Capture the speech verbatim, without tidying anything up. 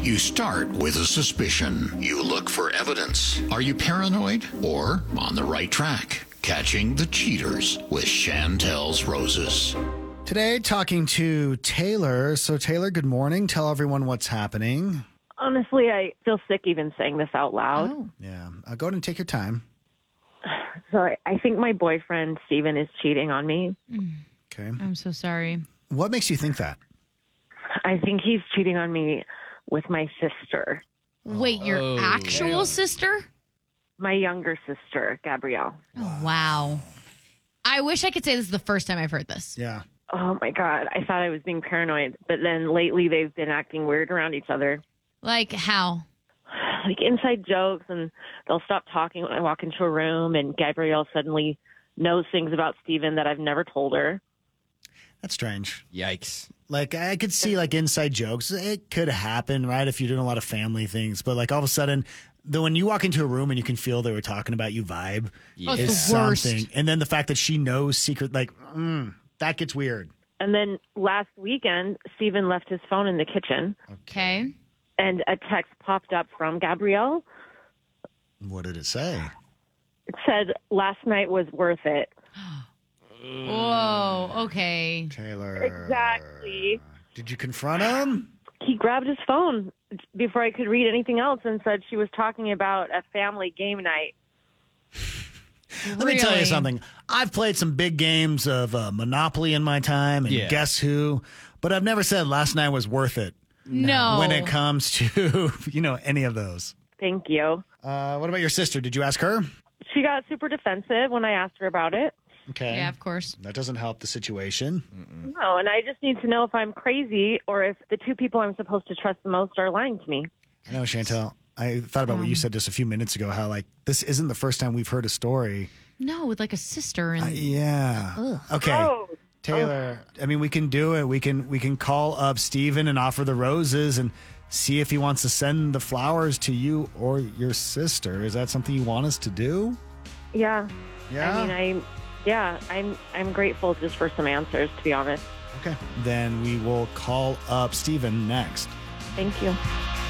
You start with a suspicion. You look for evidence. Are you paranoid or on the right track? Catching the cheaters with Chantel's Roses. Today, talking to Taylor. So, Taylor, good morning. Tell everyone what's happening. Honestly, I feel sick even saying this out loud. Oh. Yeah. Uh, go ahead and take your time. So I, I think my boyfriend, Steven, is cheating on me. Okay. I'm so sorry. What makes you think that? I think he's cheating on me with my sister, Wait, your Oh. actual sister? my younger sister, Gabrielle. Oh, wow. I wish I could say this is the first time I've heard this. Yeah. Oh, my God. I thought I was being paranoid. But then lately they've been acting weird around each other. Like how? Like inside jokes, and they'll stop talking when I walk into a room, and Gabrielle suddenly knows things about Steven that I've never told her. That's strange. Yikes. Like, I could see, like, inside jokes. It could happen, right, if you're doing a lot of family things. But, like, all of a sudden, the, when you walk into a room and you can feel they were talking about you vibe Oh, it's is the worst. something. And then the fact that she knows secret, like, mm, that gets weird. And then last weekend, Steven left his phone in the kitchen, Okay. and a text popped up from Gabrielle. What did it say? It said, "Last night was worth it." Whoa. Okay. Taylor. Exactly. Did you confront him? He grabbed his phone before I could read anything else and said she was talking about a family game night. Let me tell you Really? something. I've played some big games of uh, Monopoly in my time and Yeah. Guess Who, but I've never said last night was worth it No. when it comes to, you know, any of those. Thank you. Uh, what about your sister? Did you ask her? She got super defensive when I asked her about it. Okay. Yeah, of course. That doesn't help the situation. No, and I just need to know if I'm crazy or if the two people I'm supposed to trust the most are lying to me. I know, Chantel. I thought about what you said just a few minutes ago, how, like, this isn't the first time we've heard a story. No, with like a sister and Uh, yeah. Ugh. Okay. Oh, Taylor, I mean, we can do it. We can we can call up Steven and offer the roses and see if he wants to send the flowers to you or your sister. Is that something you want us to do? yeah. Yeah. I mean, I, yeah, I'm, I'm grateful just for some answers, to be honest. Okay. Then we will call up Steven next. Thank you.